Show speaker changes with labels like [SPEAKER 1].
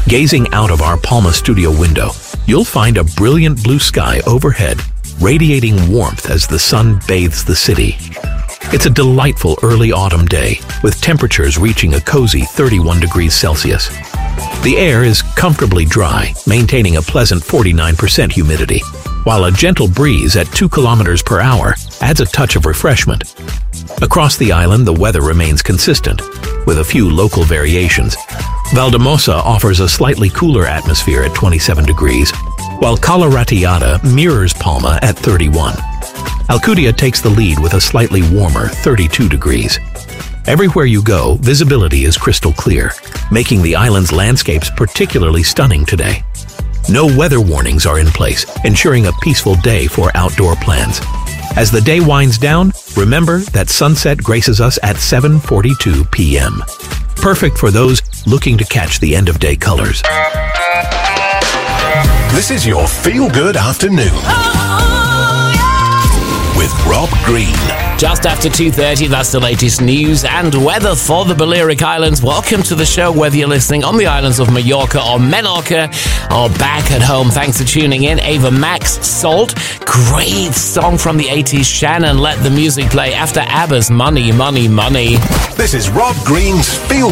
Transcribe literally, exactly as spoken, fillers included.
[SPEAKER 1] Gazing out of our Palma studio window, you'll find a brilliant blue sky overhead, radiating warmth as the sun bathes the city. It's a delightful early autumn day, with temperatures reaching a cozy thirty-one degrees Celsius. The air is comfortably dry, maintaining a pleasant forty-nine percent humidity, while a gentle breeze at two kilometers per hour adds a touch of refreshment. Across the island, the weather remains consistent, with a few local variations. Valdemosa offers a slightly cooler atmosphere at twenty-seven degrees, while Cala Ratallada mirrors Palma at thirty-one. Alcudia takes the lead with a slightly warmer thirty-two degrees. Everywhere you go, visibility is crystal clear, making the island's landscapes particularly stunning today. No weather warnings are in place, ensuring a peaceful day for outdoor plans. As the day winds down, remember that sunset graces us at seven forty-two p m Perfect for those looking to catch the end-of-day colors.
[SPEAKER 2] This is your feel-good afternoon with Rob Green.
[SPEAKER 3] Just after two thirty, that's the latest news and weather for the Balearic Islands. Welcome to the show, whether you're listening on the islands of Mallorca or Menorca or back at home. Thanks for tuning in. Ava Max, Salt. Great song from the eighties. Shannon, let the music play after ABBA's Money, Money, Money.
[SPEAKER 2] This is Rob Green's Feel